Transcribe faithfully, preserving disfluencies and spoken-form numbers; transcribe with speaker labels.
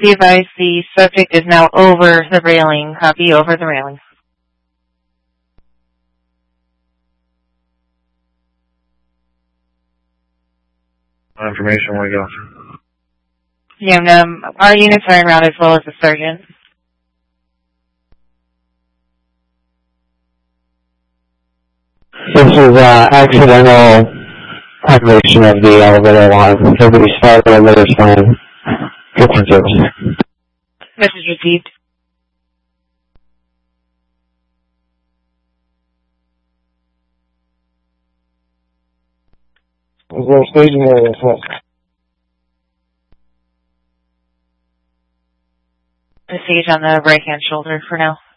Speaker 1: Be advised, the subject is now over the railing. Copy, over the railing.
Speaker 2: Information, where you go?
Speaker 1: Yeah, um, our units are en route as well as the surgeon.
Speaker 3: This is uh, accidental activation of the elevator alarm. Everybody start the elevator plan. Good service.
Speaker 1: Message received.
Speaker 2: Is there a staging area as well?
Speaker 1: The stage on the right-hand shoulder for now.